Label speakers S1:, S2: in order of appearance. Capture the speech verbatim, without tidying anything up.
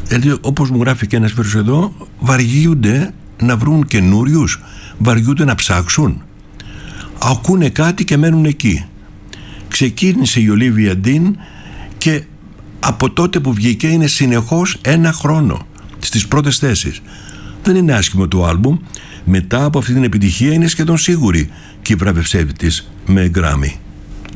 S1: Δηλαδή, όπως μου γράφει και ένας φίλος εδώ, βαριούνται να βρουν καινούριους, βαριούνται να ψάξουν. Ακούνε κάτι και μένουν εκεί. Ξεκίνησε η Ολίβια Ντίν και από τότε που βγήκε είναι συνεχώς ένα χρόνο στις πρώτες θέσεις. Δεν είναι άσχημο το άλμπουμ. Μετά από αυτή την επιτυχία είναι σχεδόν σίγουρη και η βραβευσέτη της με Grammy.